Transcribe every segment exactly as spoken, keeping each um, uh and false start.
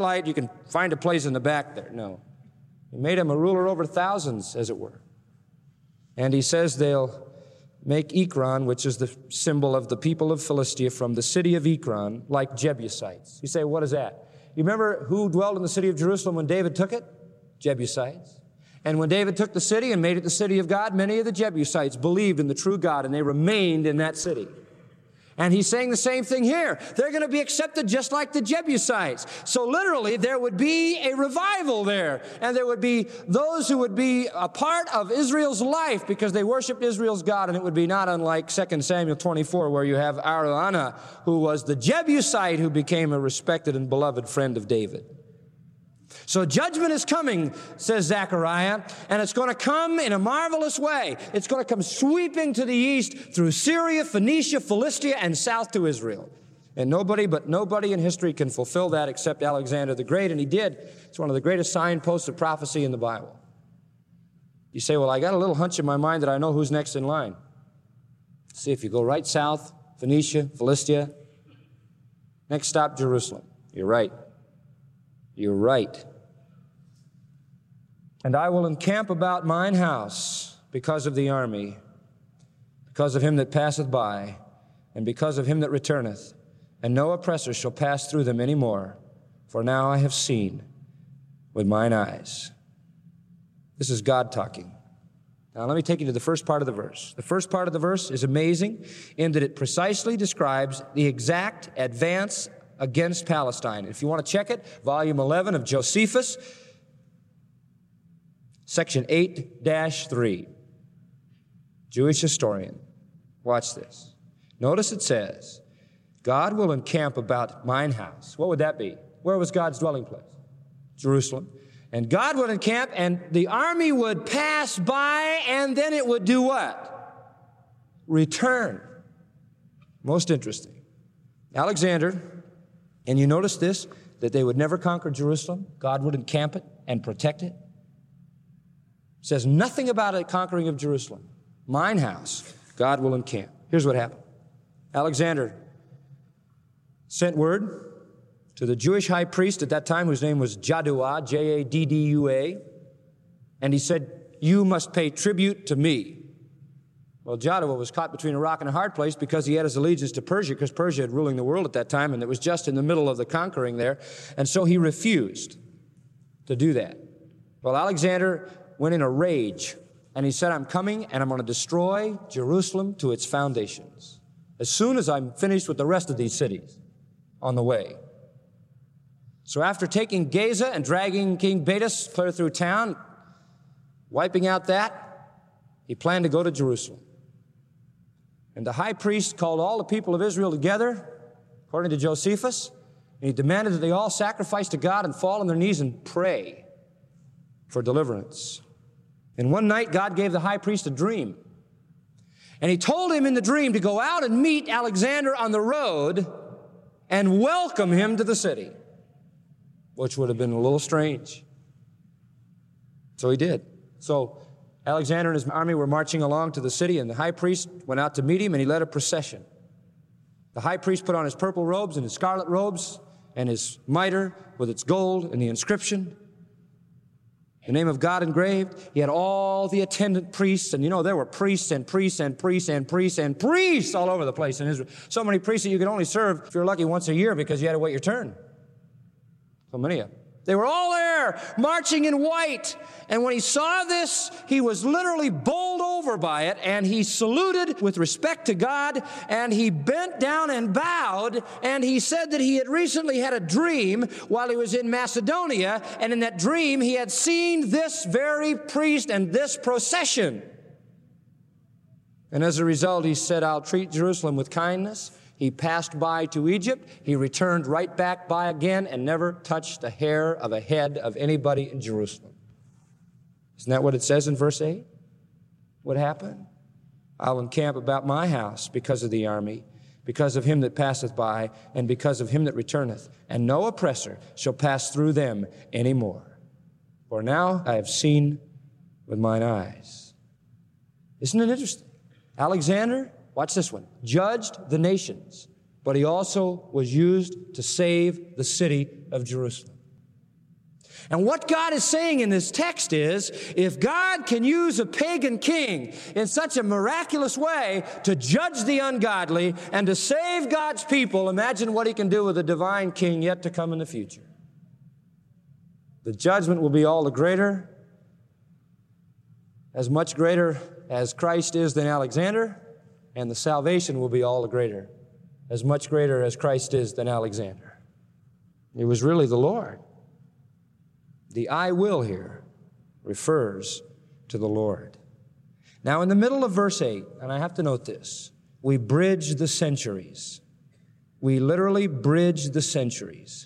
light, you can find a place in the back there. No. He made him a ruler over thousands, as it were. And he says they'll make Ekron, which is the symbol of the people of Philistia, from the city of Ekron, like Jebusites. You say, what is that? You remember who dwelled in the city of Jerusalem when David took it? Jebusites. And when David took the city and made it the city of God, many of the Jebusites believed in the true God, and they remained in that city. And he's saying the same thing here. They're going to be accepted just like the Jebusites. So literally, there would be a revival there. And there would be those who would be a part of Israel's life because they worshiped Israel's God. And it would be not unlike Second Samuel twenty-four, where you have Araunah, who was the Jebusite who became a respected and beloved friend of David. So judgment is coming, says Zechariah, and it's going to come in a marvelous way. It's going to come sweeping to the east through Syria, Phoenicia, Philistia, and south to Israel. And nobody but nobody in history can fulfill that except Alexander the Great, and he did. It's one of the greatest signposts of prophecy in the Bible. You say, well, I got a little hunch in my mind that I know who's next in line. See, if you go right south, Phoenicia, Philistia, next stop, Jerusalem. You're right. You're right. And I will encamp about mine house because of the army, because of him that passeth by, and because of him that returneth. And no oppressor shall pass through them any more, for now I have seen with mine eyes. This is God talking. Now let me take you to the first part of the verse. The first part of the verse is amazing in that it precisely describes the exact advance against Palestine. If you want to check it, volume eleven of Josephus, section eight dash three, Jewish historian. Watch this. Notice it says, God will encamp about mine house. What would that be? Where was God's dwelling place? Jerusalem. And God would encamp, and the army would pass by, and then it would do what? Return. Most interesting. Alexander, and you notice this, that they would never conquer Jerusalem. God would encamp it and protect it. It says nothing about a conquering of Jerusalem. Mine house, God will encamp. Here's what happened. Alexander sent word to the Jewish high priest at that time, whose name was Jaddua, J A D D U A, and he said, you must pay tribute to me. Well, Jaddua was caught between a rock and a hard place because he had his allegiance to Persia, because Persia had ruling the world at that time, and it was just in the middle of the conquering there, and so he refused to do that. Well, Alexander went in a rage, and he said, I'm coming, and I'm going to destroy Jerusalem to its foundations as soon as I'm finished with the rest of these cities on the way. So after taking Gaza and dragging King Baitus clear through town, wiping out that, he planned to go to Jerusalem. And the high priest called all the people of Israel together, according to Josephus, and he demanded that they all sacrifice to God and fall on their knees and pray for deliverance. And one night, God gave the high priest a dream. And he told him in the dream to go out and meet Alexander on the road and welcome him to the city, which would have been a little strange. So he did. So Alexander and his army were marching along to the city, and the high priest went out to meet him, and he led a procession. The high priest put on his purple robes and his scarlet robes and his mitre with its gold and the inscription, the name of God engraved. He had all the attendant priests, and you know, there were priests and priests and priests and priests and priests all over the place in Israel. So many priests that you could only serve, if you're lucky, once a year because you had to wait your turn. So many of them. They were all there, marching in white. And when he saw this, he was literally bowled over by it, and he saluted with respect to God, and he bent down and bowed, and he said that he had recently had a dream while he was in Macedonia, and in that dream he had seen this very priest and this procession. And as a result, he said, I'll treat Jerusalem with kindness. He passed by to Egypt. He returned right back by again and never touched a hair of a head of anybody in Jerusalem. Isn't that what it says in verse eight? What happened? I'll encamp about my house because of the army, because of him that passeth by, and because of him that returneth. And no oppressor shall pass through them any more. For now I have seen with mine eyes. Isn't it interesting? Alexander, watch this one, judged the nations, but he also was used to save the city of Jerusalem. And what God is saying in this text is, if God can use a pagan king in such a miraculous way to judge the ungodly and to save God's people, imagine what he can do with a divine king yet to come in the future. The judgment will be all the greater, as much greater as Christ is than Alexander, and the salvation will be all the greater, as much greater as Christ is than Alexander. It was really the Lord. The I will here refers to the Lord. Now, in the middle of verse eight, and I have to note this, we bridge the centuries. We literally bridge the centuries.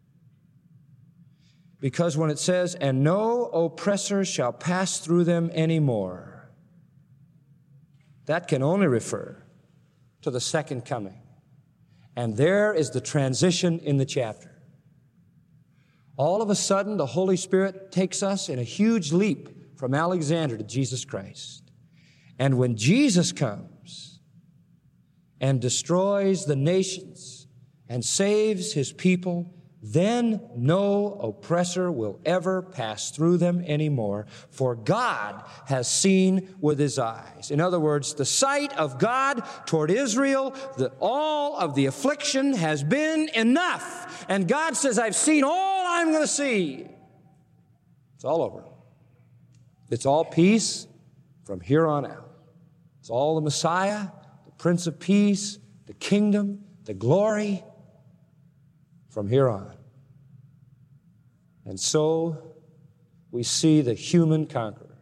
Because when it says, and no oppressor shall pass through them anymore, that can only refer to the second coming. And there is the transition in the chapter. All of a sudden, the Holy Spirit takes us in a huge leap from Alexander to Jesus Christ. And when Jesus comes and destroys the nations and saves his people, then no oppressor will ever pass through them anymore, for God has seen with his eyes. In other words, the sight of God toward Israel, the, all of the affliction has been enough. And God says, I've seen all I'm going to see. It's all over. It's all peace from here on out. It's all the Messiah, the Prince of Peace, the kingdom, the glory, from here on. And so we see the human conqueror.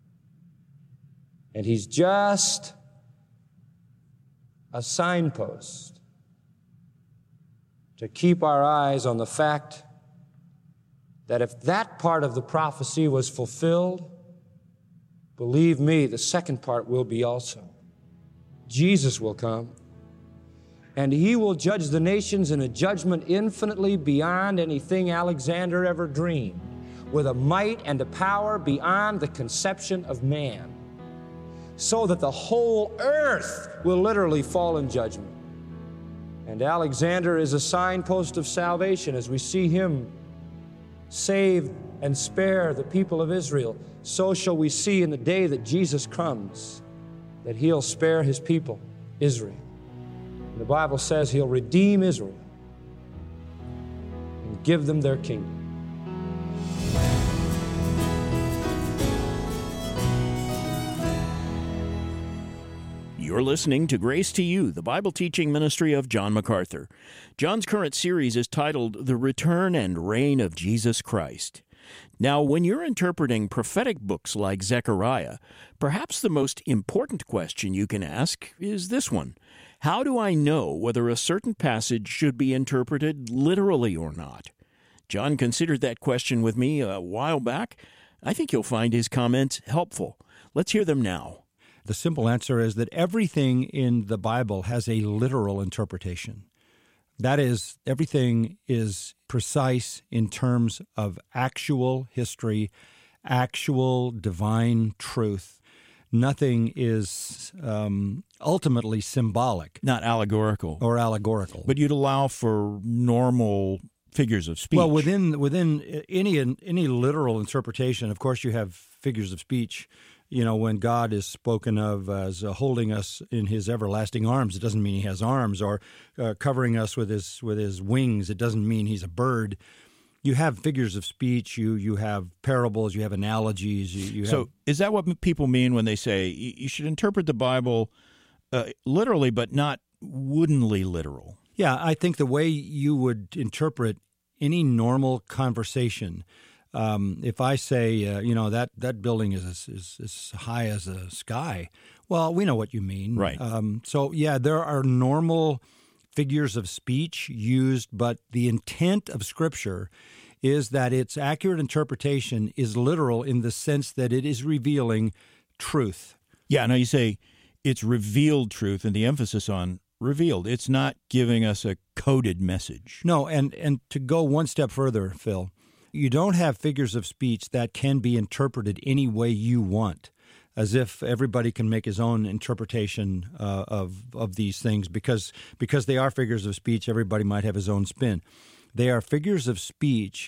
And he's just a signpost to keep our eyes on the fact that if that part of the prophecy was fulfilled, believe me, the second part will be also. Jesus will come. And he will judge the nations in a judgment infinitely beyond anything Alexander ever dreamed, with a might and a power beyond the conception of man, so that the whole earth will literally fall in judgment. And Alexander is a signpost of salvation as we see him save and spare the people of Israel. So shall we see in the day that Jesus comes that he'll spare his people, Israel. The Bible says he'll redeem Israel and give them their kingdom. You're listening to Grace to You, the Bible teaching ministry of John MacArthur. John's current series is titled The Return and Reign of Jesus Christ. Now, when you're interpreting prophetic books like Zechariah, perhaps the most important question you can ask is this one. How do I know whether a certain passage should be interpreted literally or not? John considered that question with me a while back. I think you'll find his comments helpful. Let's hear them now. The simple answer is that everything in the Bible has a literal interpretation. That is, everything is precise in terms of actual history, actual divine truth. Nothing is um, ultimately symbolic. Not allegorical. Or allegorical. But you'd allow for normal figures of speech. Well, within within any any literal interpretation, of course, you have figures of speech. You know, when God is spoken of as uh, holding us in his everlasting arms, it doesn't mean he has arms, or uh, covering us with his with his wings, it doesn't mean he's a bird. You have figures of speech, you you have parables, you have analogies. You, you have... So is that what people mean when they say you should interpret the Bible uh, literally, but not woodenly literal? Yeah, I think the way you would interpret any normal conversation, um, if I say, uh, you know, that, that building is is as high as a sky, well, we know what you mean. Right. Um, so, yeah, there are normal figures of speech used, but the intent of Scripture is that its accurate interpretation is literal in the sense that it is revealing truth. Yeah, now you say it's revealed truth, and the emphasis on revealed. It's not giving us a coded message. No, and, and to go one step further, Phil, you don't have figures of speech that can be interpreted any way you want, as if everybody can make his own interpretation uh, of of these things, because because they are figures of speech, everybody might have his own spin. They are figures of speech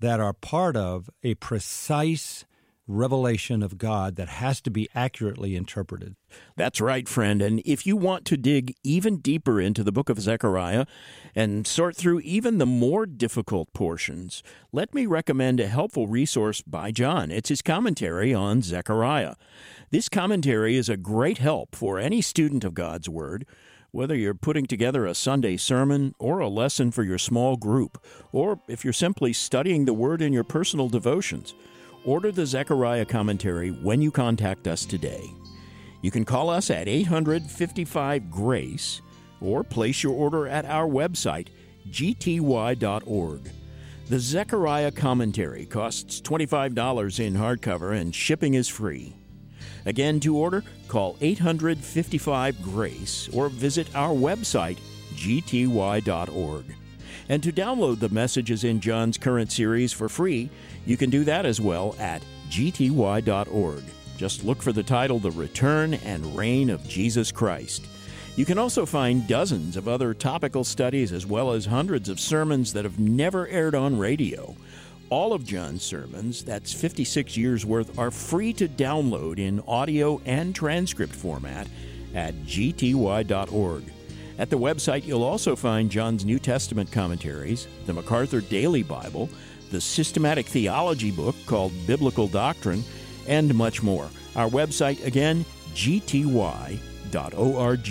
that are part of a precise revelation of God that has to be accurately interpreted. That's right, friend. And if you want to dig even deeper into the book of Zechariah and sort through even the more difficult portions, let me recommend a helpful resource by John. It's his commentary on Zechariah. This commentary is a great help for any student of God's Word, whether you're putting together a Sunday sermon or a lesson for your small group, or if you're simply studying the Word in your personal devotions. Order the Zechariah commentary when you contact us today. You can call us at eight hundred, fifty-five, GRACE or place your order at our website, g t y dot org. The Zechariah commentary costs twenty-five dollars in hardcover and shipping is free. Again, to order, call eight hundred, fifty-five, GRACE or visit our website, g t y dot org. And to download the messages in John's current series for free, you can do that as well at g t y dot org. Just look for the title, The Return and Reign of Jesus Christ. You can also find dozens of other topical studies as well as hundreds of sermons that have never aired on radio. All of John's sermons, that's fifty-six years worth, are free to download in audio and transcript format at g t y dot org. At the website, you'll also find John's New Testament commentaries, the MacArthur Daily Bible, the systematic theology book called Biblical Doctrine, and much more. Our website, again, g t y dot org.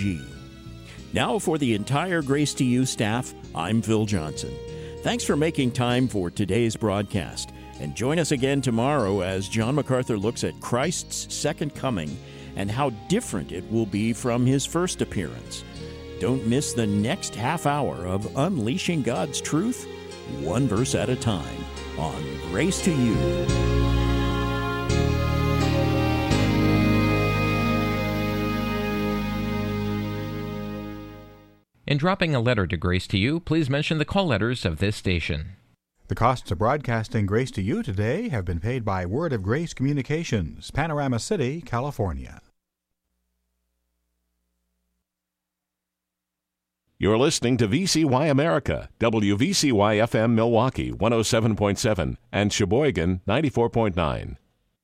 Now for the entire Grace to You staff, I'm Phil Johnson. Thanks for making time for today's broadcast, and join us again tomorrow as John MacArthur looks at Christ's second coming and how different it will be from his first appearance. Don't miss the next half hour of Unleashing God's Truth, one verse at a time, on Grace to You. In dropping a letter to Grace to You, please mention the call letters of this station. The costs of broadcasting Grace to You today have been paid by Word of Grace Communications, Panorama City, California. You're listening to V C Y America, W V C Y F M Milwaukee one oh seven point seven and Sheboygan ninety-four point nine.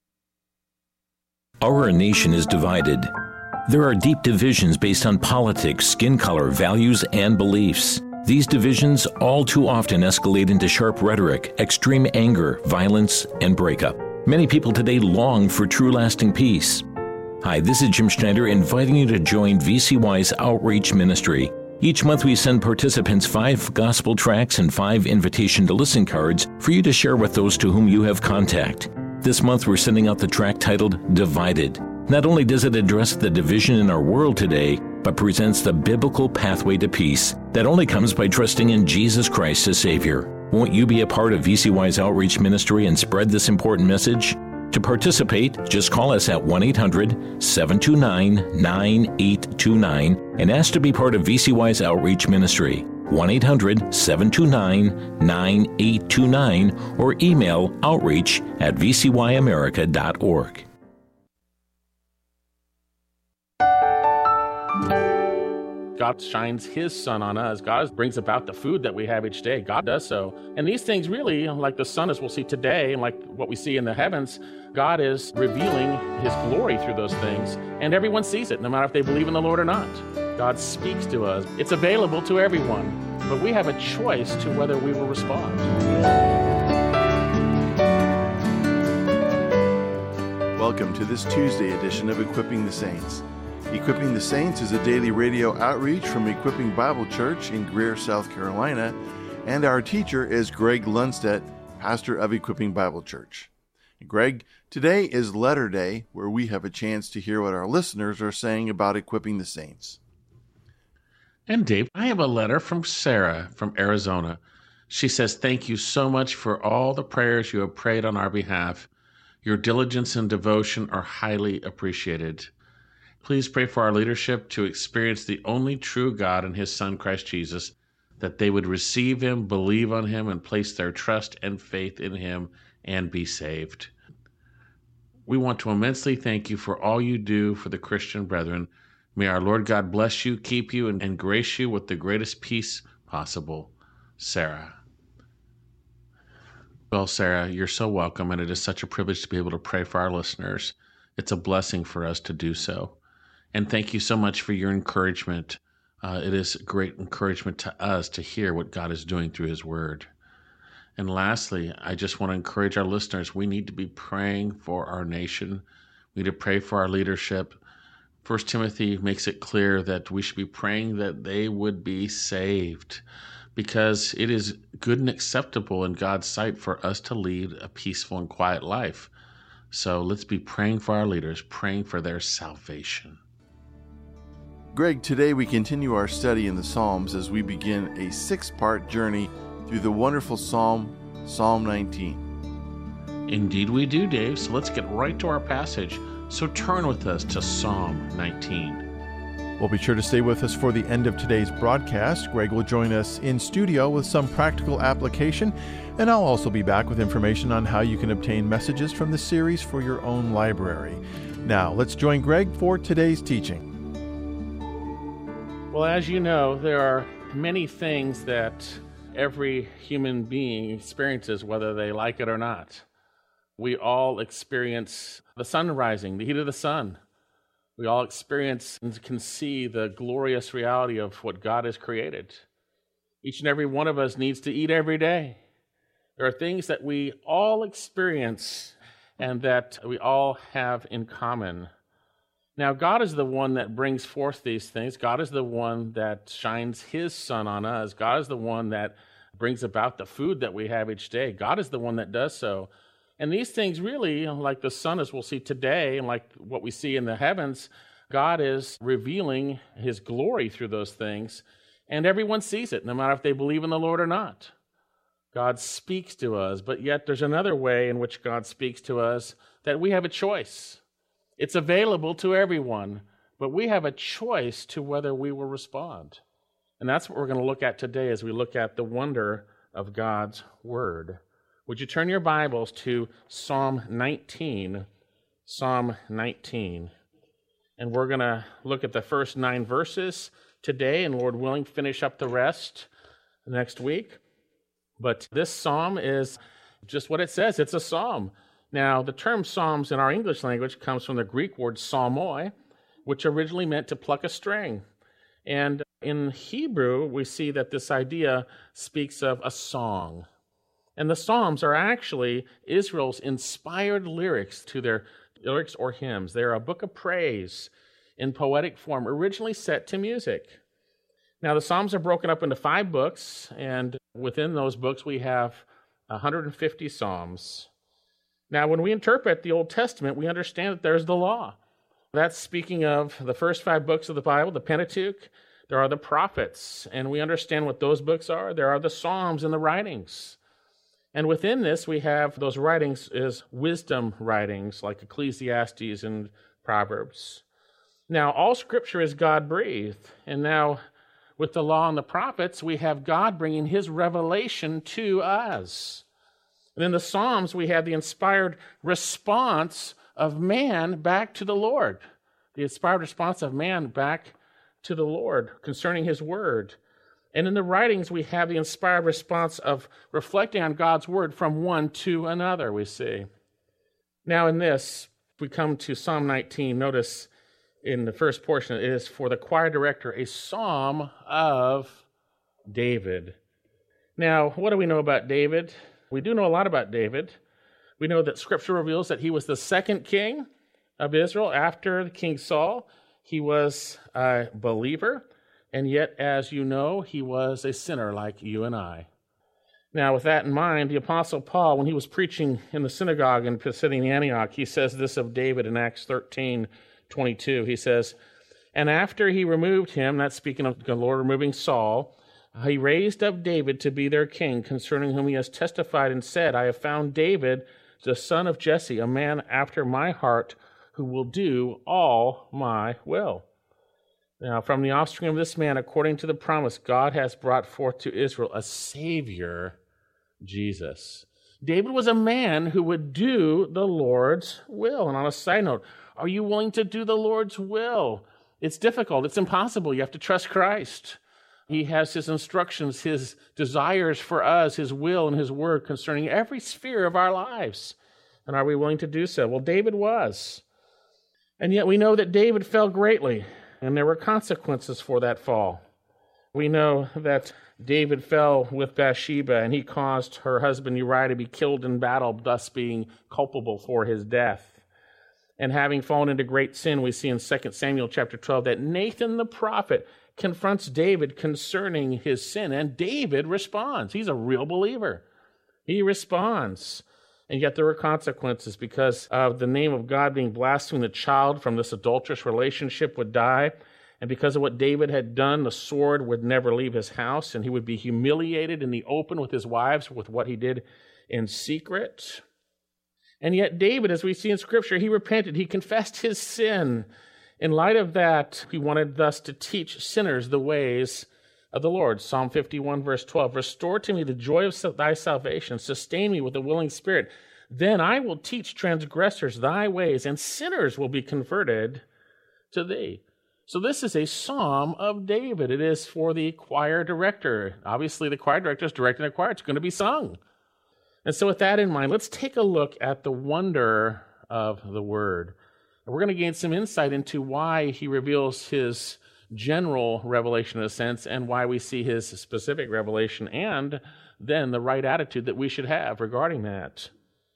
Our nation is divided. There are deep divisions based on politics, skin color, values, and beliefs. These divisions all too often escalate into sharp rhetoric, extreme anger, violence, and breakup. Many people today long for true lasting peace. Hi, this is Jim Schneider inviting you to join V C Y's Outreach Ministry. Each month we send participants five gospel tracts and five invitation to listen cards for you to share with those to whom you have contact. This month we're sending out the tract titled Divided. Not only does it address the division in our world today, but presents the biblical pathway to peace that only comes by trusting in Jesus Christ as Savior. Won't you be a part of V C Y's Outreach Ministry and spread this important message? To participate, just call us at one eight hundred, seven two nine, nine eight two nine and ask to be part of V C Y's Outreach Ministry. one eight hundred, seven two nine, nine eight two nine or email outreach at v c y america dot org. God shines His sun on us. God brings about the food that we have each day. God does so. And these things really, like the sun as we'll see today, and like what we see in the heavens, God is revealing His glory through those things. And everyone sees it, no matter if they believe in the Lord or not. God speaks to us. It's available to everyone. But we have a choice to whether we will respond. Welcome to this Tuesday edition of Equipping the Saints. Equipping the Saints is a daily radio outreach from Equipping Bible Church in Greer, South Carolina, and our teacher is Greg Lundstedt, pastor of Equipping Bible Church. Greg, today is Letter Day, where we have a chance to hear what our listeners are saying about Equipping the Saints. And Dave, I have a letter from Sarah from Arizona. She says, "Thank you so much for all the prayers you have prayed on our behalf. Your diligence and devotion are highly appreciated. Please pray for our leadership to experience the only true God and His Son, Christ Jesus, that they would receive Him, believe on Him, and place their trust and faith in Him and be saved. We want to immensely thank you for all you do for the Christian brethren. May our Lord God bless you, keep you, and, and grace you with the greatest peace possible. Sarah." Well, Sarah, you're so welcome, and it is such a privilege to be able to pray for our listeners. It's a blessing for us to do so. And thank you so much for your encouragement. Uh, it is great encouragement to us to hear what God is doing through His Word. And lastly, I just want to encourage our listeners, we need to be praying for our nation. We need to pray for our leadership. First Timothy makes it clear that we should be praying that they would be saved, because it is good and acceptable in God's sight for us to lead a peaceful and quiet life. So let's be praying for our leaders, praying for their salvation. Greg, today we continue our study in the Psalms as we begin a six-part journey through the wonderful Psalm, Psalm nineteen. Indeed we do, Dave. So let's get right to our passage. So turn with us to Psalm nineteen. Well, be sure to stay with us for the end of today's broadcast. Greg will join us in studio with some practical application, and I'll also be back with information on how you can obtain messages from the series for your own library. Now, let's join Greg for today's teaching. Well, as you know, there are many things that every human being experiences, whether they like it or not. We all experience the sun rising, the heat of the sun. We all experience and can see the glorious reality of what God has created. Each and every one of us needs to eat every day. There are things that we all experience and that we all have in common. Now, God is the one that brings forth these things. God is the one that shines His sun on us. God is the one that brings about the food that we have each day. God is the one that does so. And these things really, like the sun as we'll see today, and like what we see in the heavens, God is revealing His glory through those things, and everyone sees it, no matter if they believe in the Lord or not. God speaks to us, but yet there's another way in which God speaks to us that we have a choice. It's available to everyone, but we have a choice to whether we will respond. And that's what we're going to look at today as we look at the wonder of God's Word. Would you turn your Bibles to Psalm nineteen, Psalm nineteen. And we're going to look at the first nine verses today, and Lord willing, finish up the rest next week. But this psalm is just what it says. It's a psalm. Now, the term psalms in our English language comes from the Greek word psalmoi, which originally meant to pluck a string. And in Hebrew, we see that this idea speaks of a song. And the Psalms are actually Israel's inspired lyrics to their lyrics or hymns. They're a book of praise in poetic form, originally set to music. Now, the Psalms are broken up into five books, and within those books we have one hundred fifty Psalms. Now, when we interpret the Old Testament, we understand that there's the law. That's speaking of the first five books of the Bible, the Pentateuch. There are the prophets, and we understand what those books are. There are the Psalms and the writings. And within this, we have those writings as wisdom writings, like Ecclesiastes and Proverbs. Now, all Scripture is God-breathed. And now, with the law and the prophets, we have God bringing His revelation to us. And in the Psalms, we have the inspired response of man back to the Lord. The inspired response of man back to the Lord concerning His Word. And in the writings, we have the inspired response of reflecting on God's Word from one to another, we see. Now in this, we come to Psalm nineteen. Notice in the first portion, it is for the choir director, a psalm of David. Now, what do we know about David? We do know a lot about David. We know that Scripture reveals that he was the second king of Israel after King Saul. He was a believer. And yet, as you know, he was a sinner like you and I. Now, with that in mind, the Apostle Paul, when he was preaching in the synagogue in Pisidian Antioch, he says this of David in Acts thirteen twenty-two. He says, "And after he removed him," that's speaking of the Lord removing Saul, "he raised up David to be their king, concerning whom he has testified and said, I have found David, the son of Jesse, a man after my heart, who will do all my will." Now, from the offspring of this man, according to the promise, God has brought forth to Israel a Savior, Jesus. David was a man who would do the Lord's will. And on a side note, are you willing to do the Lord's will? It's difficult. It's impossible. You have to trust Christ. He has his instructions, his desires for us, his will and his word concerning every sphere of our lives. And are we willing to do so? Well, David was. And yet we know that David fell greatly, and there were consequences for that fall. We know that David fell with Bathsheba, and he caused her husband Uriah to be killed in battle, thus being culpable for his death. And having fallen into great sin, we see in Second Samuel chapter twelve that Nathan the prophet confronts David concerning his sin, and David responds. He's a real believer. He responds. And yet there were consequences because of the name of God being blasphemed. The child from this adulterous relationship would die. And because of what David had done, the sword would never leave his house, and he would be humiliated in the open with his wives with what he did in secret. And yet David, as we see in Scripture, he repented. He confessed his sin. In light of that, he wanted thus to teach sinners the ways of the Lord. Psalm fifty-one, verse twelve, restore to me the joy of thy salvation. Sustain me with a willing spirit. Then I will teach transgressors thy ways, and sinners will be converted to thee. So this is a psalm of David. It is for the choir director. Obviously, the choir director is directing a choir. It's going to be sung. And so with that in mind, let's take a look at the wonder of the word. And we're going to gain some insight into why he reveals his general revelation in a sense, and why we see his specific revelation, and then the right attitude that we should have regarding that.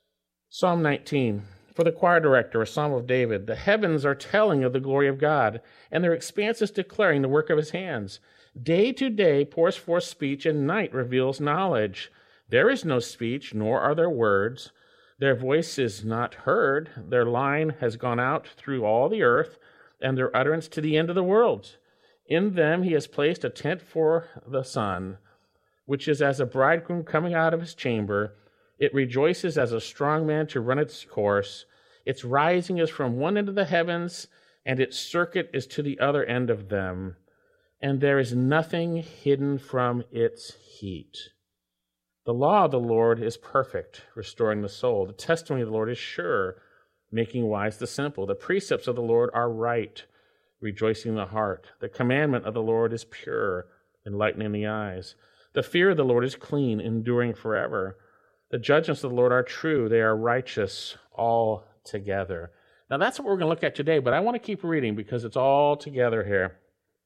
Psalm nineteen. For the choir director, a psalm of David, the heavens are telling of the glory of God, and their expanses declaring the work of his hands. Day to day pours forth speech, and night reveals knowledge. There is no speech, nor are there words. Their voice is not heard. Their line has gone out through all the earth, and their utterance to the end of the world. In them he has placed a tent for the sun, which is as a bridegroom coming out of his chamber. It rejoices as a strong man to run its course. Its rising is from one end of the heavens, and its circuit is to the other end of them. And there is nothing hidden from its heat. The law of the Lord is perfect, restoring the soul. The testimony of the Lord is sure, making wise the simple. The precepts of the Lord are right, rejoicing the heart. The commandment of the Lord is pure, enlightening the eyes. The fear of the Lord is clean, enduring forever. The judgments of the Lord are true. They are righteous altogether. Now that's what we're going to look at today, but I want to keep reading because it's all together here.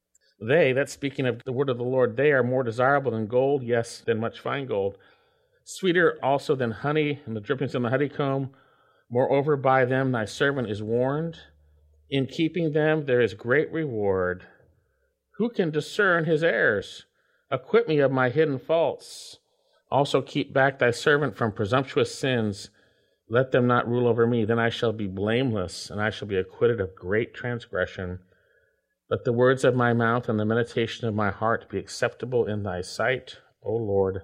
They, that's speaking of the word of the Lord, they are more desirable than gold, yes, than much fine gold. Sweeter also than honey and the drippings in the honeycomb. Moreover, by them thy servant is warned. In keeping them there is great reward. Who can discern his errors? Acquit me of my hidden faults. Also keep back thy servant from presumptuous sins. Let them not rule over me. Then I shall be blameless, and I shall be acquitted of great transgression. Let the words of my mouth and the meditation of my heart be acceptable in thy sight, O Lord,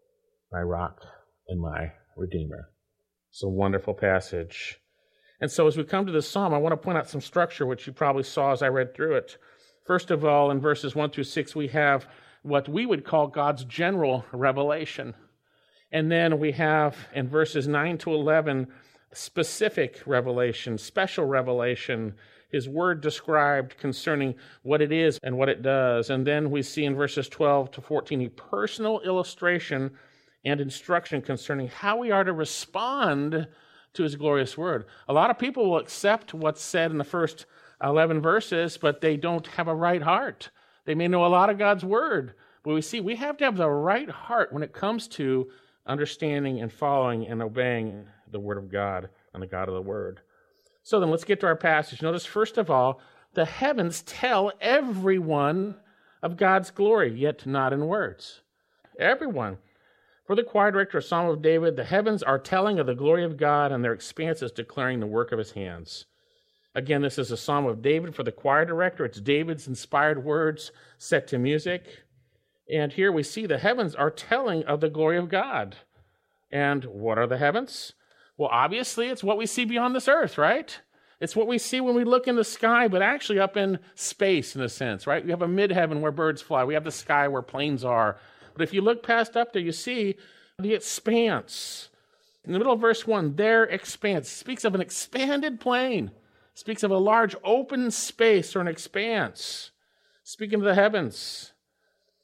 my rock and my redeemer. It's a wonderful passage. And so as we come to this psalm, I want to point out some structure, which you probably saw as I read through it. First of all, in verses one through six, we have what we would call God's general revelation. And then we have in verses nine to eleven, specific revelation, special revelation, his word described concerning what it is and what it does. And then we see in verses twelve to fourteen, a personal illustration and instruction concerning how we are to respond to his glorious word. A lot of people will accept what's said in the first eleven verses, but they don't have a right heart. They may know a lot of God's word, but we see we have to have the right heart when it comes to understanding and following and obeying the word of God and the God of the word. So then let's get to our passage. Notice, first of all, the heavens tell everyone of God's glory, yet not in words. Everyone. For the choir director, a psalm of David, the heavens are telling of the glory of God, and their expanses declaring the work of his hands. Again, this is a psalm of David for the choir director. It's David's inspired words set to music. And here we see the heavens are telling of the glory of God. And what are the heavens? Well, obviously, it's what we see beyond this earth, right? It's what we see when we look in the sky, but actually up in space, in a sense, right? We have a midheaven where birds fly. We have the sky where planes are. But if you look past up there, you see the expanse. In the middle of verse one, their expanse speaks of an expanded plain. Speaks of a large open space or an expanse. Speaking of the heavens.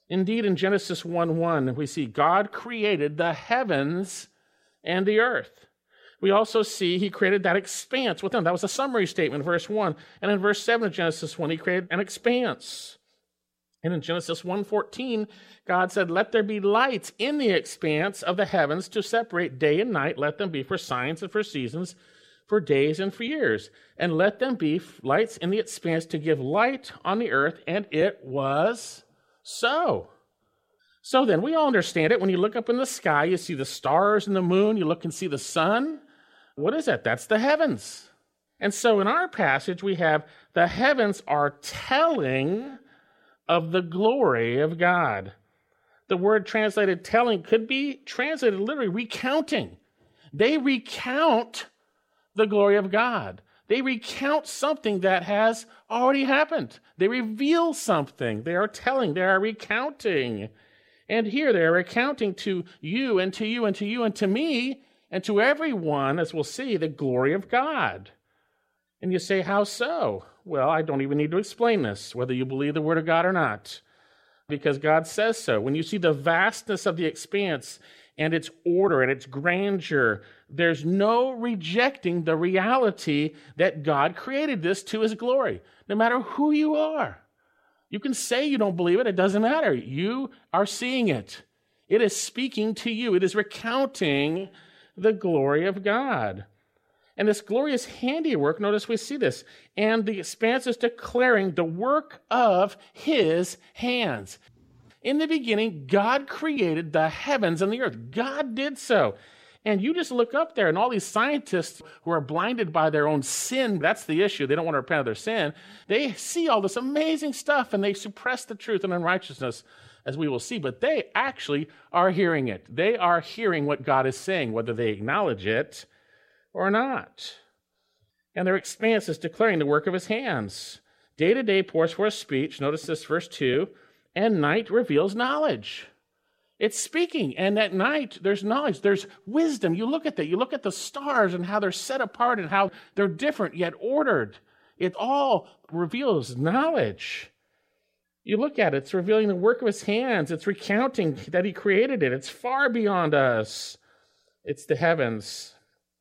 Indeed, in Genesis one one, we see God created the heavens and the earth. We also see he created that expanse within. That was a summary statement, verse one. And in verse seven of Genesis one, he created an expanse. And in Genesis one fourteen, God said, let there be lights in the expanse of the heavens to separate day and night. Let them be for signs and for seasons, for days and for years. And let them be lights in the expanse to give light on the earth. And it was so. So then, we all understand it. When you look up in the sky, you see the stars and the moon. You look and see the sun. What is that? That's the heavens. And so in our passage, we have the heavens are telling of the glory of God. The word translated telling could be translated literally recounting. They recount the glory of God. They recount something that has already happened. They reveal something. They are telling. They are recounting. And here they are recounting to you and to you and to you and to me and to everyone, as we'll see, the glory of God. And you say, how so? Well, I don't even need to explain this, whether you believe the word of God or not, because God says so. When you see the vastness of the expanse and its order and its grandeur, there's no rejecting the reality that God created this to his glory, no matter who you are. You can say you don't believe it. It doesn't matter. You are seeing it. It is speaking to you. It is recounting the glory of God. And this glorious handiwork, notice we see this, and the expanse is declaring the work of his hands. In the beginning, God created the heavens and the earth. God did so. And you just look up there, and all these scientists who are blinded by their own sin, that's the issue. They don't want to repent of their sin. They see all this amazing stuff, and they suppress the truth and unrighteousness, as we will see. But they actually are hearing it. They are hearing what God is saying, whether they acknowledge it or not. And their expanse is declaring the work of his hands. Day to day pours forth speech. Notice this, verse two. And night reveals knowledge. It's speaking, and at night there's knowledge, there's wisdom. You look at that, you look at the stars and how they're set apart and how they're different yet ordered. It all reveals knowledge. You look at it, it's revealing the work of his hands. It's recounting that he created it. It's far beyond us. It's the heavens.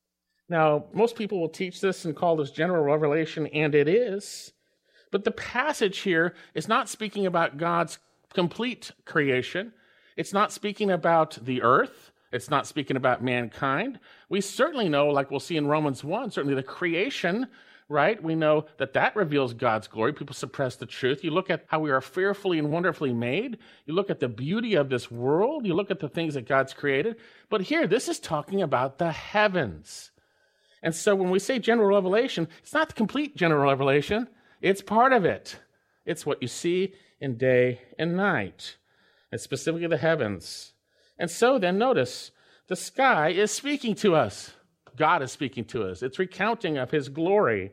Now, most people will teach this and call this general revelation, and it is. But the passage here is not speaking about God's complete creation. It's not speaking about the earth. It's not speaking about mankind. We certainly know, like we'll see in Romans one, certainly the creation, right? We know that that reveals God's glory. People suppress the truth. You look at how we are fearfully and wonderfully made. You look at the beauty of this world. You look at the things that God's created. But here, this is talking about the heavens. And so when we say general revelation, it's not the complete general revelation. It's part of it. It's what you see in day and night, and specifically the heavens. And so then notice, the sky is speaking to us. God is speaking to us. It's recounting of his glory.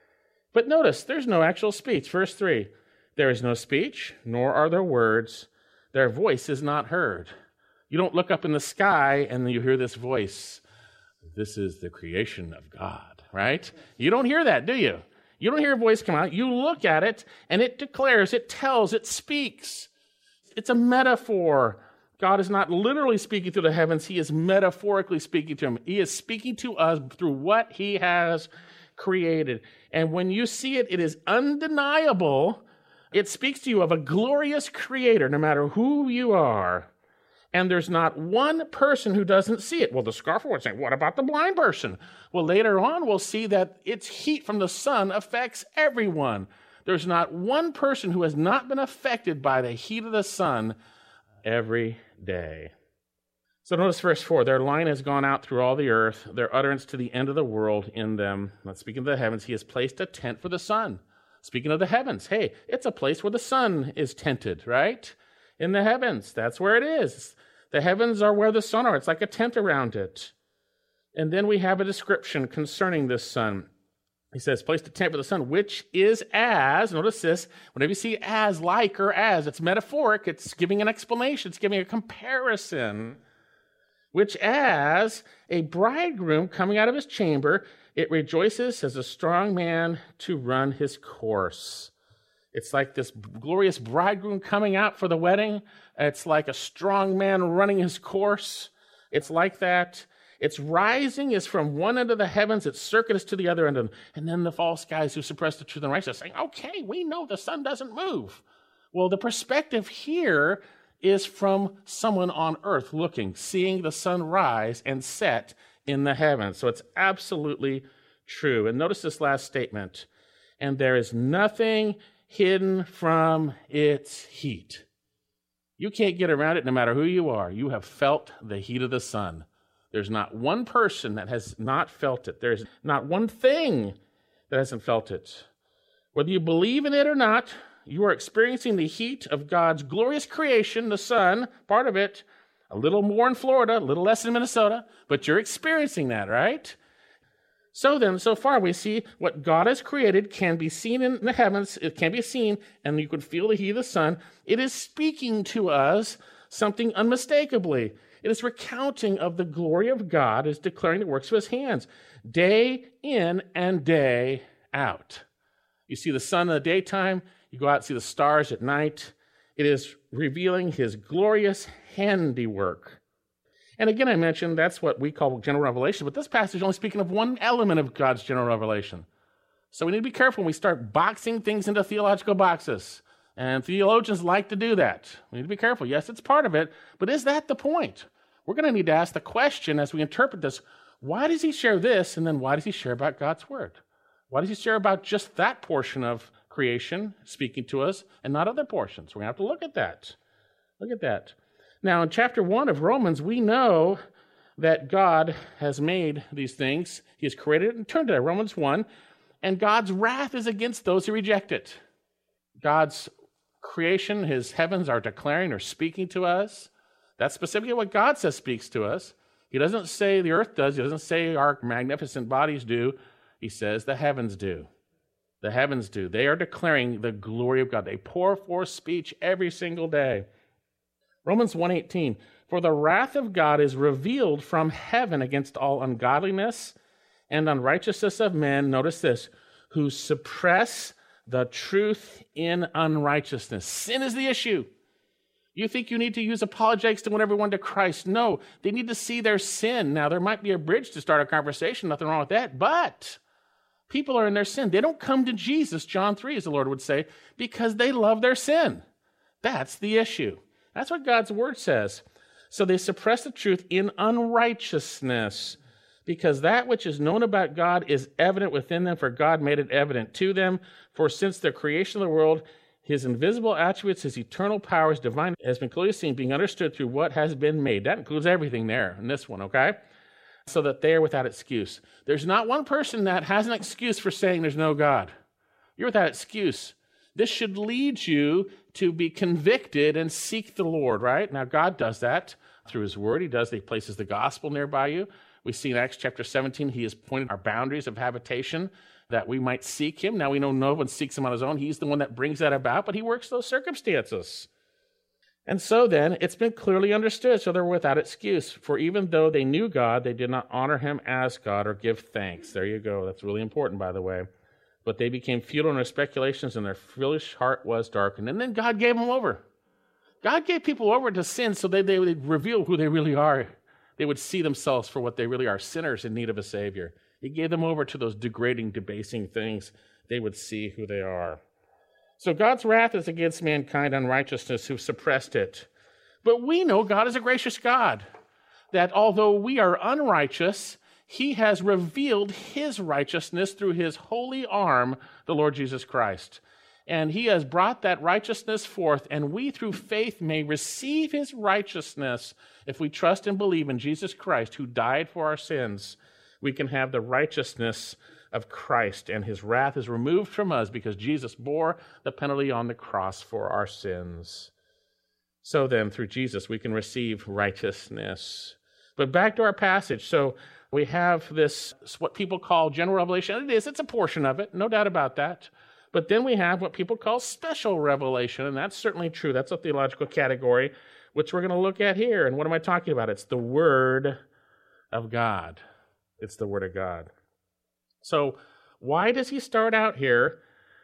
But notice, there's no actual speech. Verse three, there is no speech, nor are there words. Their voice is not heard. You don't look up in the sky and you hear this voice. This is the creation of God, right? You don't hear that, do you? You don't hear a voice come out. You look at it, and it declares, it tells, it speaks. It's a metaphor. God is not literally speaking to the heavens. He is metaphorically speaking to them. He is speaking to us through what he has created. And when you see it, it is undeniable. It speaks to you of a glorious creator, no matter who you are. And there's not one person who doesn't see it. Well, the scoffer would say, what about the blind person? Well, later on, we'll see that its heat from the sun affects everyone. There's not one person who has not been affected by the heat of the sun every day. So notice verse four, their line has gone out through all the earth, their utterance to the end of the world in them. Not speaking of the heavens, he has placed a tent for the sun. Speaking of the heavens, hey, it's a place where the sun is tented, right? In the heavens, that's where it is. The heavens are where the sun are. It's like a tent around it. And then we have a description concerning this sun. He says, placed a tent for the sun, which is as, notice this, whenever you see as, like, or as, it's metaphoric, it's giving an explanation, it's giving a comparison, which as a bridegroom coming out of his chamber, it rejoices as a strong man to run his course. It's like this glorious bridegroom coming out for the wedding. It's like a strong man running his course. It's like that. Its rising is from one end of the heavens, its circuit is to the other end of them. And then the false guys who suppress the truth and righteousness saying, okay, we know the sun doesn't move. Well, the perspective here is from someone on earth looking, seeing the sun rise and set in the heavens. So it's absolutely true. And notice this last statement. And there is nothing hidden from its heat. You can't get around it no matter who you are. You have felt the heat of the sun. There's not one person that has not felt it. There's not one thing that hasn't felt it. Whether you believe in it or not, you are experiencing the heat of God's glorious creation, the sun, part of it, a little more in Florida, a little less in Minnesota, but you're experiencing that, right? So then, so far, we see what God has created can be seen in the heavens. It can be seen, and you can feel the heat of the sun. It is speaking to us something unmistakably. It is recounting of the glory of God, is declaring the works of his hands, day in and day out. You see the sun in the daytime, you go out and see the stars at night. It is revealing his glorious handiwork. And again, I mentioned that's what we call general revelation, but this passage is only speaking of one element of God's general revelation. So we need to be careful when we start boxing things into theological boxes. And theologians like to do that. We need to be careful. Yes, it's part of it, but is that the point? We're going to need to ask the question as we interpret this, why does he share this, and then why does he share about God's word? Why does he share about just that portion of creation speaking to us and not other portions? We're going to have to look at that. Look at that. Now, in chapter one of Romans, we know that God has made these things. He has created it. And turn to Romans one. And God's wrath is against those who reject it. God's creation, his heavens are declaring or speaking to us. That's specifically what God says speaks to us. He doesn't say the earth does. He doesn't say our magnificent bodies do. He says the heavens do. The heavens do. They are declaring the glory of God. They pour forth speech every single day. Romans one eighteen, for the wrath of God is revealed from heaven against all ungodliness and unrighteousness of men, notice this, who suppress the truth in unrighteousness. Sin is the issue. You think you need to use apologetics to win everyone to Christ. No, they need to see their sin. Now, there might be a bridge to start a conversation, nothing wrong with that, but people are in their sin. They don't come to Jesus, John three, as the Lord would say, because they love their sin. That's the issue. That's what God's word says. So they suppress the truth in unrighteousness, because that which is known about God is evident within them, for God made it evident to them. For since the creation of the world, his invisible attributes, his eternal power, his divine, has been clearly seen, being understood through what has been made. That includes everything there in this one, okay? So that they are without excuse. There's not one person that has an excuse for saying there's no God. You're without excuse. This should lead you to be convicted and seek the Lord, right? Now, God does that through his word. He does. He places the gospel nearby you. We see in Acts chapter seventeen, he has pointed our boundaries of habitation that we might seek him. Now, we know no one seeks him on his own. He's the one that brings that about, but he works those circumstances. And so then, it's been clearly understood, so they're without excuse. For even though they knew God, they did not honor him as God or give thanks. There you go. That's really important, by the way. But they became futile in their speculations, and their foolish heart was darkened. And then God gave them over. God gave people over to sin so they, they would reveal who they really are. They would see themselves for what they really are, sinners in need of a Savior. He gave them over to those degrading, debasing things. They would see who they are. So God's wrath is against mankind, unrighteousness, who suppressed it. But we know God is a gracious God, that although we are unrighteous, he has revealed his righteousness through his holy arm, the Lord Jesus Christ. And he has brought that righteousness forth, and we through faith may receive his righteousness. If we trust and believe in Jesus Christ, who died for our sins, we can have the righteousness of Christ, and his wrath is removed from us because Jesus bore the penalty on the cross for our sins. So then, through Jesus, we can receive righteousness. But back to our passage. So we have this, what people call general revelation. It is, it's a portion of it, no doubt about that. But then we have what people call special revelation, and that's certainly true. That's a theological category, which we're going to look at here. And what am I talking about? It's the Word of God. It's the Word of God. So why does he start out here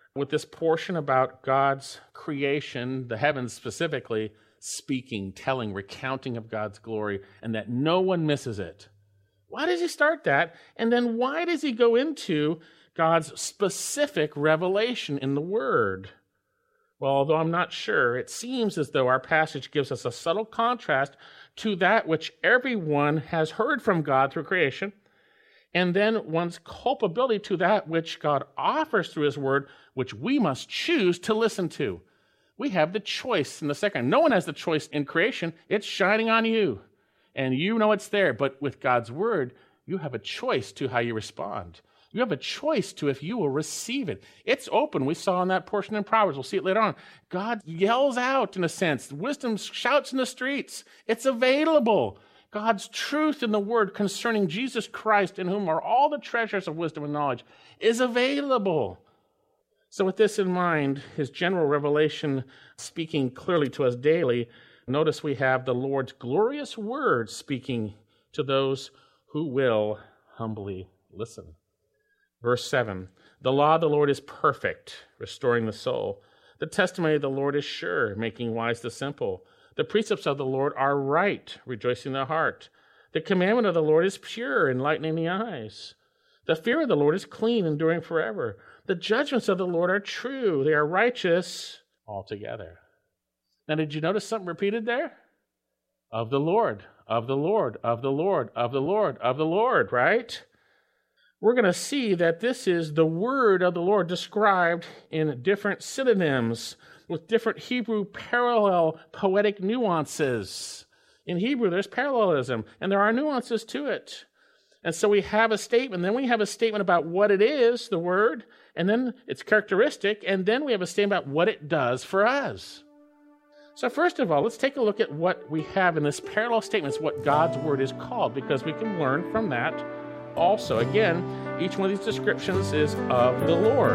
with this portion about God's creation, the heavens specifically, speaking, telling, recounting of God's glory, and that no one misses it. Why does he start that? And then why does he go into God's specific revelation in the Word? Well, although I'm not sure, it seems as though our passage gives us a subtle contrast to that which everyone has heard from God through creation, and then one's culpability to that which God offers through his Word, which we must choose to listen to. We have the choice in the second. No one has the choice in creation. It's shining on you, and you know it's there. But with God's Word, you have a choice to how you respond. You have a choice to if you will receive it. It's open. We saw in that portion in Proverbs. We'll see it later on. God yells out, in a sense. Wisdom shouts in the streets. It's available. God's truth in the Word concerning Jesus Christ, in whom are all the treasures of wisdom and knowledge, is available. So with this in mind, his general revelation speaking clearly to us daily, notice we have the Lord's glorious word speaking to those who will humbly listen. Verse seven, the law of the Lord is perfect, restoring the soul. The testimony of the Lord is sure, making wise the simple. The precepts of the Lord are right, rejoicing the heart. The commandment of the Lord is pure, enlightening the eyes. The fear of the Lord is clean, enduring forever. The judgments of the Lord are true, they are righteous altogether. Now, did you notice something repeated there? Of the Lord, of the Lord, of the Lord, of the Lord, of the Lord, right? We're going to see that this is the word of the Lord described in different synonyms with different Hebrew parallel poetic nuances. In Hebrew, there's parallelism, and there are nuances to it. And so we have a statement, then we have a statement about what it is, the word, and then its characteristic, and then we have a statement about what it does for us. So first of all, let's take a look at what we have in this parallel statement, what God's word is called, because we can learn from that. Also, again, each one of these descriptions is of the Lord.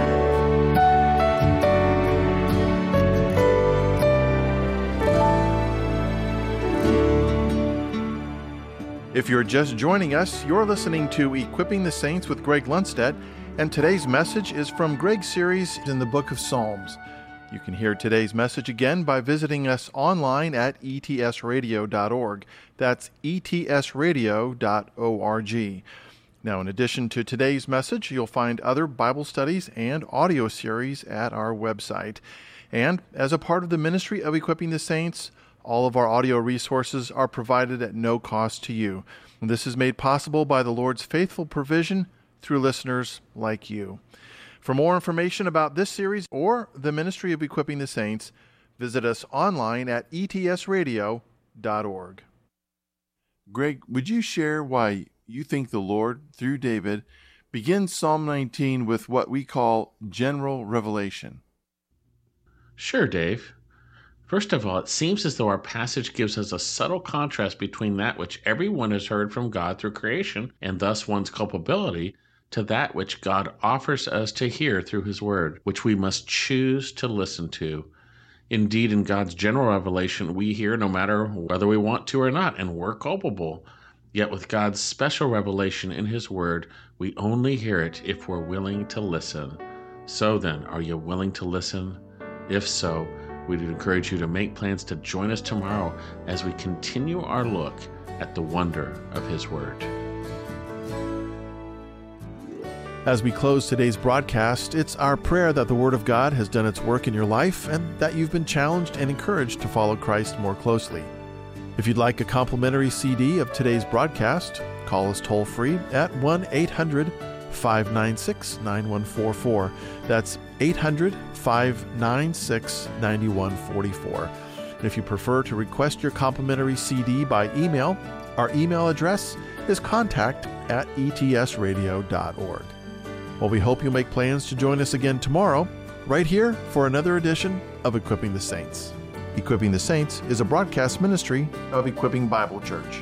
If you're just joining us, you're listening to Equipping the Saints with Greg Lundstedt, and today's message is from Greg's series in the book of Psalms. You can hear today's message again by visiting us online at e t s radio dot org. That's e t s radio dot org. Now, in addition to today's message, you'll find other Bible studies and audio series at our website. And as a part of the ministry of Equipping the Saints, all of our audio resources are provided at no cost to you. This is made possible by the Lord's faithful provision through listeners like you. For more information about this series or the ministry of Equipping the Saints, visit us online at e t s radio dot org. Greg, would you share why you think the Lord, through David, begins Psalm nineteen with what we call general revelation? Sure, Dave. First of all, it seems as though our passage gives us a subtle contrast between that which everyone has heard from God through creation, and thus one's culpability, to that which God offers us to hear through his word, which we must choose to listen to. Indeed, in God's general revelation, we hear no matter whether we want to or not, and we're culpable. Yet with God's special revelation in his word, we only hear it if we're willing to listen. So then, are you willing to listen? If so, we'd encourage you to make plans to join us tomorrow as we continue our look at the wonder of his word. As we close today's broadcast, it's our prayer that the Word of God has done its work in your life and that you've been challenged and encouraged to follow Christ more closely. If you'd like a complimentary C D of today's broadcast, call us toll-free at one eight hundred five nine six nine one four four. That's eight hundred five nine six nine one four four. And if you prefer to request your complimentary C D by email, our email address is contact at e t s radio dot org. Well, we hope you'll make plans to join us again tomorrow, right here for another edition of Equipping the Saints. Equipping the Saints is a broadcast ministry of Equipping Bible Church.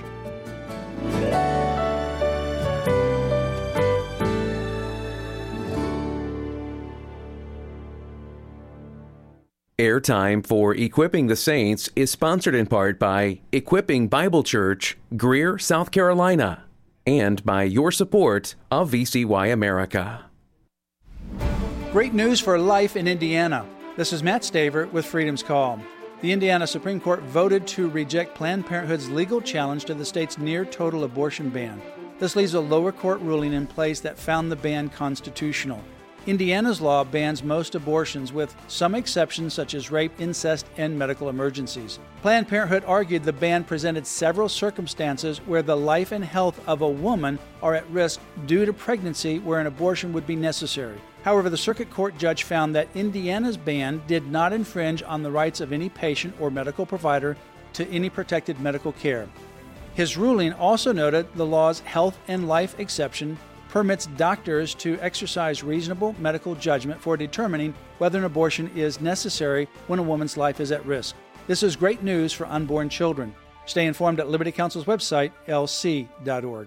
Airtime for Equipping the Saints is sponsored in part by Equipping Bible Church, Greer, South Carolina, and by your support of V C Y America. Great news for life in Indiana. This is Matt Staver with Freedom's Call. The Indiana Supreme Court voted to reject Planned Parenthood's legal challenge to the state's near-total abortion ban. This leaves a lower court ruling in place that found the ban constitutional. Indiana's law bans most abortions, with some exceptions such as rape, incest, and medical emergencies. Planned Parenthood argued the ban presented several circumstances where the life and health of a woman are at risk due to pregnancy where an abortion would be necessary. However, the circuit court judge found that Indiana's ban did not infringe on the rights of any patient or medical provider to any protected medical care. His ruling also noted the law's health and life exception permits doctors to exercise reasonable medical judgment for determining whether an abortion is necessary when a woman's life is at risk. This is great news for unborn children. Stay informed at Liberty Counsel's website, L C dot org.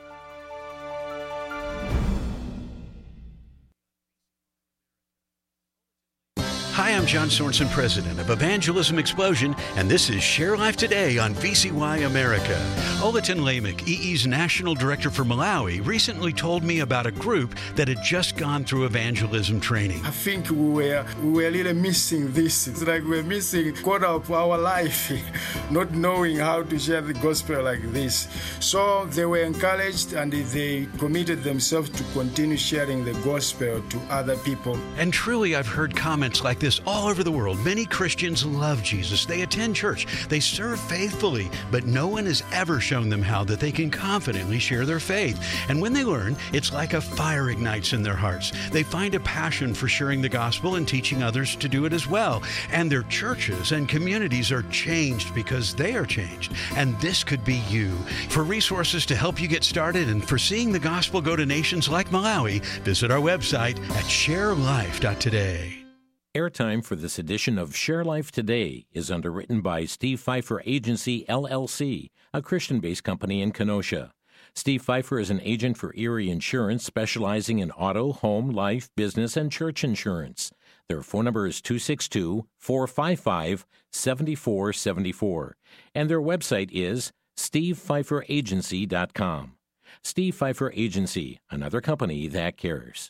Hi, I'm John Sorensen, president of Evangelism Explosion, and this is Share Life Today on V C Y America. Olatin Lamek, E E's national director for Malawi, recently told me about a group that had just gone through evangelism training. I think we were, we were really missing this. It's like we're missing quarter of our life, not knowing how to share the gospel like this. So they were encouraged and they committed themselves to continue sharing the gospel to other people. And truly, I've heard comments like this all over the world. Many Christians love Jesus. They attend church. They serve faithfully, but no one has ever shown them how that they can confidently share their faith. And when they learn, it's like a fire ignites in their hearts. They find a passion for sharing the gospel and teaching others to do it as well. And their churches and communities are changed because they are changed. And this could be you. For resources to help you get started and for seeing the gospel go to nations like Malawi, visit our website at share life dot today. Airtime for this edition of Share Life Today is underwritten by Steve Pfeiffer Agency, L L C, a Christian-based company in Kenosha. Steve Pfeiffer is an agent for Erie Insurance, specializing in auto, home, life, business, and church insurance. Their phone number is two six two, four five five, seven four seven four, and their website is steve pfeiffer agency dot com. Steve Pfeiffer Agency, another company that cares.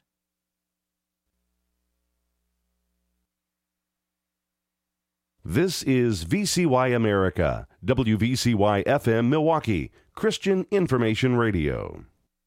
This is V C Y America, W V C Y F M Milwaukee, Christian Information Radio.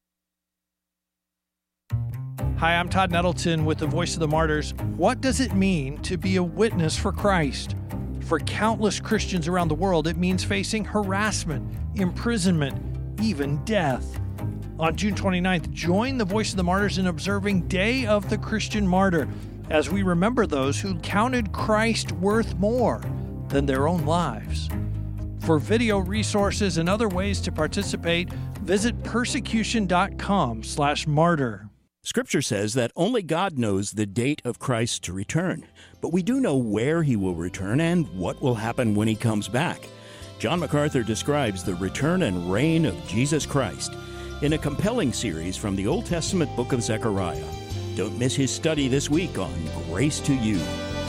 Hi, I'm Todd Nettleton with the Voice of the Martyrs. What does it mean to be a witness for Christ? For countless Christians around the world, it means facing harassment, imprisonment, even death. On June twenty-ninth, join the Voice of the Martyrs in observing Day of the Christian Martyr, as we remember those who counted Christ worth more than their own lives. For video resources and other ways to participate, visit persecution.com slash martyr. Scripture says that only God knows the date of Christ's return, but we do know where he will return and what will happen when he comes back. John MacArthur describes the return and reign of Jesus Christ in a compelling series from the Old Testament book of Zechariah. Don't miss his study this week on Grace to You.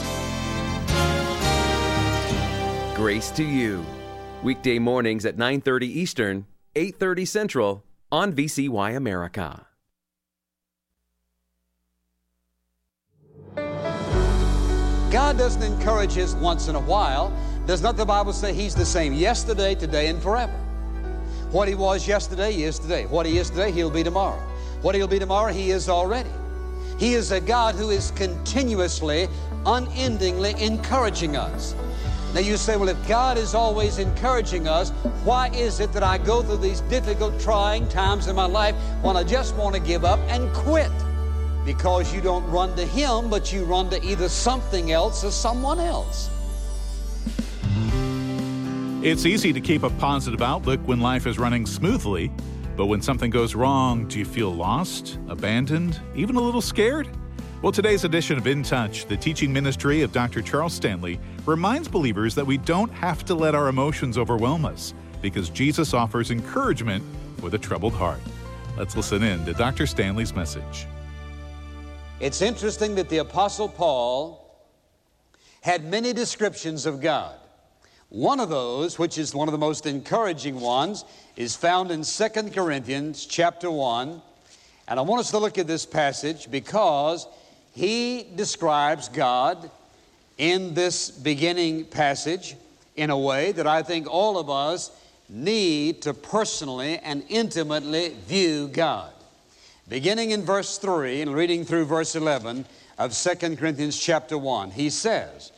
Grace to You. Weekday mornings at nine thirty Eastern, eight thirty Central on V C Y America. God doesn't encourage us once in a while. Does not the Bible say He's the same yesterday, today, and forever? What He was yesterday, He is today. What He is today, He'll be tomorrow. What He'll be tomorrow, He is already. He is a God who is continuously, unendingly encouraging us. Now you say, well, if God is always encouraging us, why is it that I go through these difficult, trying times in my life when I just want to give up and quit? Because you don't run to Him, but you run to either something else or someone else. It's easy to keep a positive outlook when life is running smoothly. But when something goes wrong, do you feel lost, abandoned, even a little scared? Well, today's edition of In Touch, the teaching ministry of Doctor Charles Stanley, reminds believers that we don't have to let our emotions overwhelm us, because Jesus offers encouragement with a troubled heart. Let's listen in to Doctor Stanley's message. It's interesting that the Apostle Paul had many descriptions of God. One of those, which is one of the most encouraging ones, is found in Second Corinthians chapter one. And I want us to look at this passage because he describes God in this beginning passage in a way that I think all of us need to personally and intimately view God. Beginning in verse three and reading through verse eleven of Second Corinthians chapter one, he says,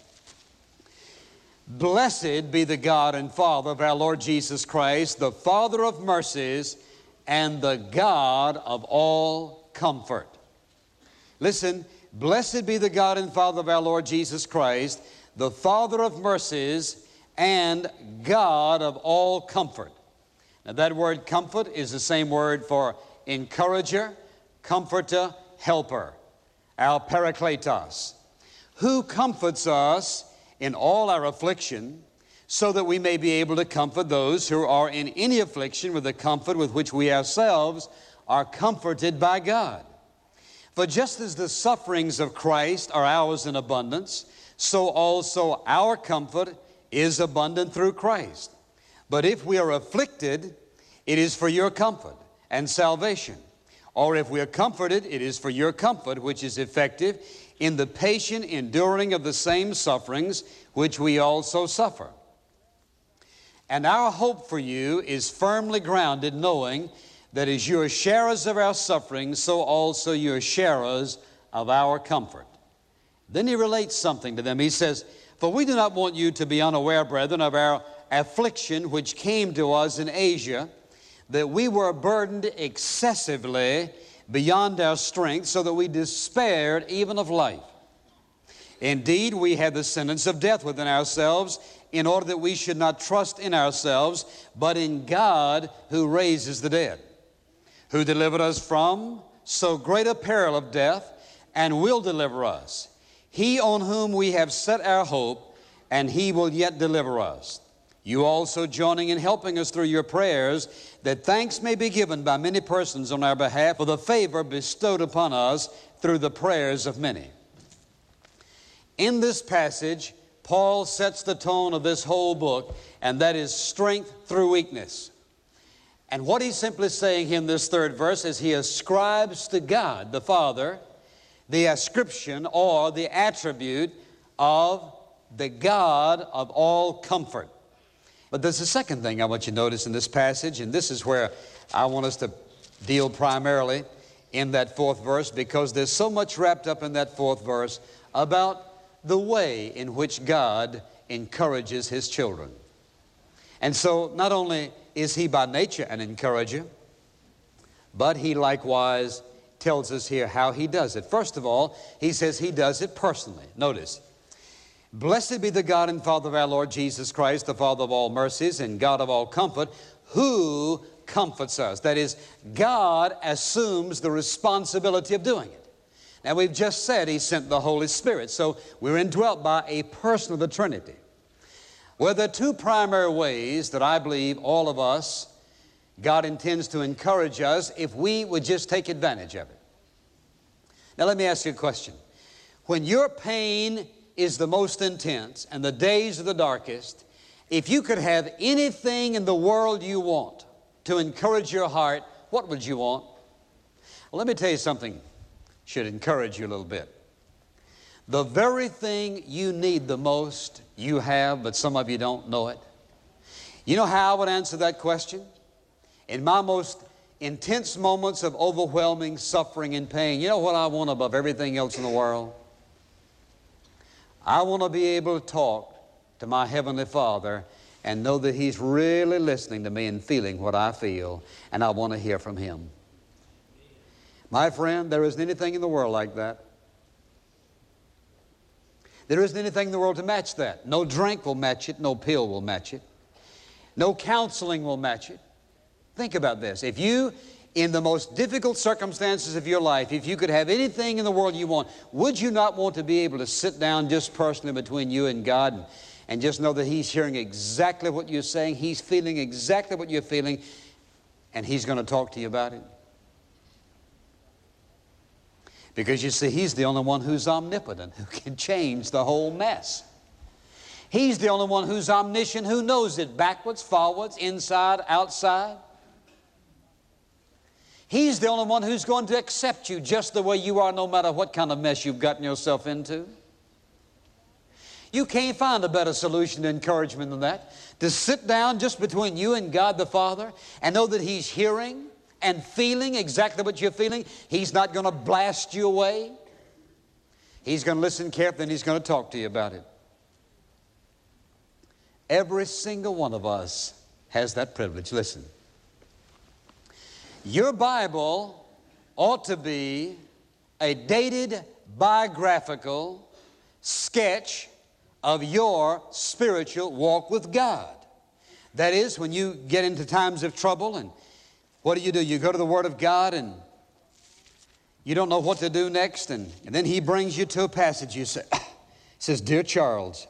"Blessed be the God and Father of our Lord Jesus Christ, the Father of mercies and the God of all comfort." Listen, blessed be the God and Father of our Lord Jesus Christ, the Father of mercies and God of all comfort. Now that word comfort is the same word for encourager, comforter, helper, our parakletos, who comforts us in all our affliction, so that we may be able to comfort those who are in any affliction with the comfort with which we ourselves are comforted by God. For just as the sufferings of Christ are ours in abundance, so also our comfort is abundant through Christ. But if we are afflicted, it is for your comfort and salvation. Or if we are comforted, it is for your comfort, which is effective in the patient enduring of the same sufferings which we also suffer. And our hope for you is firmly grounded, knowing that as you are sharers of our sufferings, so also you are sharers of our comfort. Then he relates something to them. He says, "For we do not want you to be unaware, brethren, of our affliction which came to us in Asia, that we were burdened excessively beyond our strength, so that we despaired even of life. Indeed, we had the sentence of death within ourselves, in order that we should not trust in ourselves, but in God who raises the dead, who delivered us from so great a peril of death, and will deliver us. He on whom we have set our hope, and he will yet deliver us. You also joining in helping us through your prayers, that thanks may be given by many persons on our behalf for the favor bestowed upon us through the prayers of many." In this passage, Paul sets the tone of this whole book, and that is strength through weakness. And what he's simply saying here in this third verse is he ascribes to God the Father the ascription or the attribute of the God of all comfort. But there's a second thing I want you to notice in this passage, and this is where I want us to deal primarily in that fourth verse, because there's so much wrapped up in that fourth verse about the way in which God encourages His children. And so not only is He by nature an encourager, but He likewise tells us here how He does it. First of all, He says He does it personally. Notice, "Blessed be the God and Father of our Lord Jesus Christ, the Father of all mercies and God of all comfort, who comforts us." That is, God assumes the responsibility of doing it. Now, we've just said He sent the Holy Spirit, so we're indwelt by a person of the Trinity. Well, there are two primary ways that I believe all of us, God intends to encourage us if we would just take advantage of it. Now, let me ask you a question. When your pain is the most intense and the days are the darkest, if you could have anything in the world you want to encourage your heart, what would you want? Well, let me tell you something should encourage you a little bit. The very thing you need the most, you have, but some of you don't know it. You know how I would answer that question? In my most intense moments of overwhelming suffering and pain, you know what I want above everything else in the world? I want to be able to talk to my Heavenly Father and know that He's really listening to me and feeling what I feel, and I want to hear from Him. My friend, there isn't anything in the world like that. There isn't anything in the world to match that. No drink will match it. No pill will match it. No counseling will match it. Think about this. If you, in the most difficult circumstances of your life, if you could have anything in the world you want, would you not want to be able to sit down just personally between you and God and, and just know that He's hearing exactly what you're saying, He's feeling exactly what you're feeling, and He's going to talk to you about it? Because you see, He's the only one who's omnipotent, who can change the whole mess. He's the only one who's omniscient, who knows it backwards, forwards, inside, outside. He's the only one who's going to accept you just the way you are, no matter what kind of mess you've gotten yourself into. You can't find a better solution to encouragement than that. To sit down just between you and God the Father and know that He's hearing and feeling exactly what you're feeling. He's not going to blast you away. He's going to listen carefully and He's going to talk to you about it. Every single one of us has that privilege. Listen. Your Bible ought to be a dated biographical sketch of your spiritual walk with God. That is, when you get into times of trouble, and what do you do? You go to the Word of God and you don't know what to do next, and, and then He brings you to a passage. You say, He says, "Dear Charles,"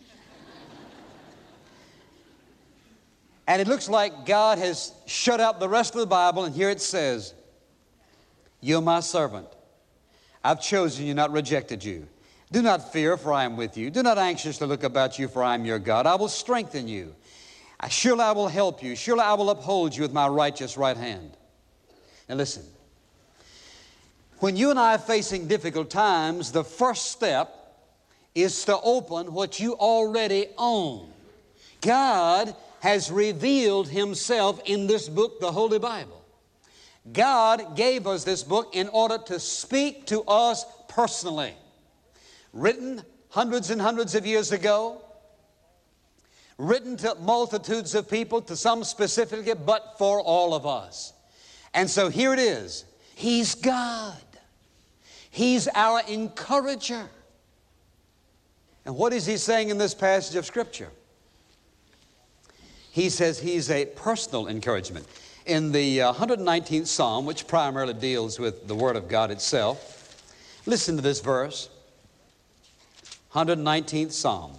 and it looks like God has shut out the rest of the Bible, and here it says, "You're my servant. I've chosen you, not rejected you. Do not fear, for I am with you. Do not anxiously look about you, for I am your God. I will strengthen you. Surely I will help you. Surely I will uphold you with my righteous right hand." Now listen. When you and I are facing difficult times, the first step is to open what you already own. God has revealed Himself in this book, the Holy Bible. God gave us this book in order to speak to us personally. Written hundreds and hundreds of years ago, written to multitudes of people, to some specifically, but for all of us. And so here it is. He's God. He's our encourager. And what is He saying in this passage of Scripture? He says He's a personal encouragement. In the uh, one hundred nineteenth Psalm, which primarily deals with the Word of God itself, listen to this verse. one hundred nineteenth Psalm.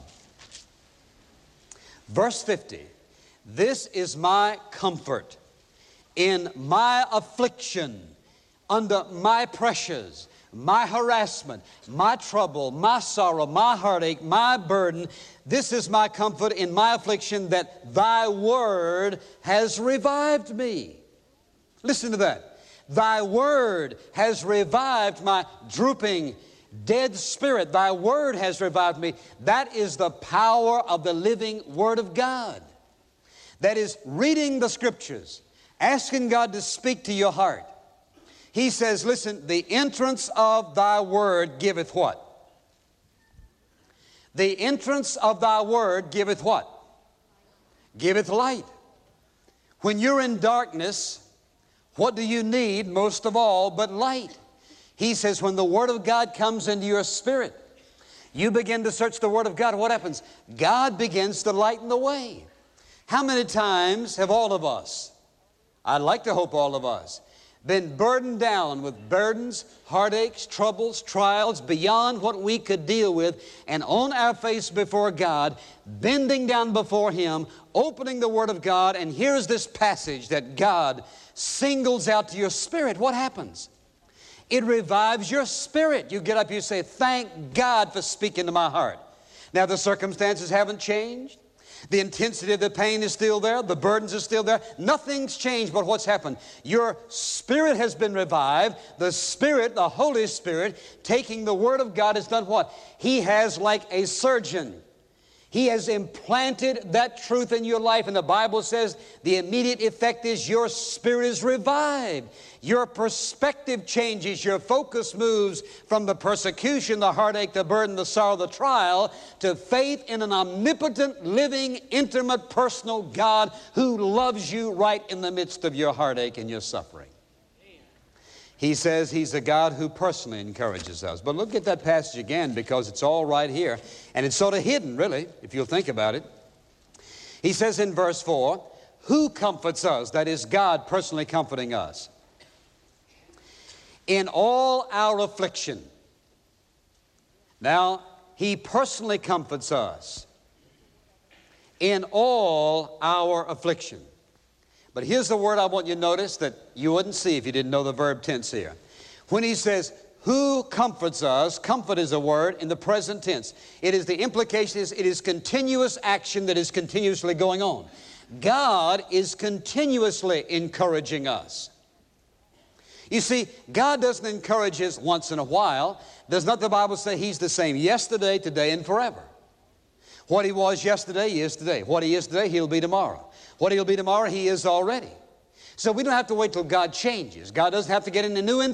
Verse fifty. "This is my comfort in my affliction, under my pressures, my harassment, my trouble, my sorrow, my heartache, my burden. This is my comfort in my affliction, that thy word has revived me." Listen to that. Thy word has revived my drooping, dead spirit. Thy word has revived me. That is the power of the living Word of God. That is reading the Scriptures, asking God to speak to your heart. He says, listen, the entrance of thy word giveth what? The entrance of thy word giveth what? Giveth light. When you're in darkness, what do you need most of all but light? He says, when the Word of God comes into your spirit, you begin to search the Word of God. What happens? God begins to lighten the way. How many times have all of us, I'd like to hope all of us, been burdened down with burdens, heartaches, troubles, trials beyond what we could deal with, and on our face before God, bending down before Him, opening the Word of God, and here's this passage that God singles out to your spirit. What happens? It revives your spirit. You get up, you say, thank God for speaking to my heart. Now the circumstances haven't changed. The intensity of the pain is still there. The burdens are still there. Nothing's changed but what's happened. Your spirit has been revived. The Spirit, the Holy Spirit, taking the Word of God, has done what? He has, like a surgeon, He has implanted that truth in your life. And the Bible says the immediate effect is your spirit is revived. Your perspective changes. Your focus moves from the persecution, the heartache, the burden, the sorrow, the trial, to faith in an omnipotent, living, intimate, personal God who loves you right in the midst of your heartache and your suffering. He says He's a God who personally encourages us. But look at that passage again, because it's all right here. And it's sort of hidden, really, if you'll think about it. He says in verse four, who comforts us? That is, God personally comforting us. In all our affliction. Now, He personally comforts us in all our affliction. But here's the word I want you to notice that you wouldn't see if you didn't know the verb tense here. When He says, who comforts us, comfort is a word in the present tense. It is the implication is it is continuous action that is continuously going on. God is continuously encouraging us. You see, God doesn't encourage His once in a while. Does not the Bible say He's the same yesterday, today, and forever? What He was yesterday, He is today. What He is today, He'll be tomorrow. What He'll be tomorrow, He is already. So we don't have to wait till God changes. God doesn't have to get into new information.